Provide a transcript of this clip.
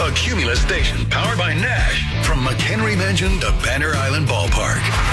A Cumulus station powered by Nash. From McHenry Mansion to Banner Island Ballpark.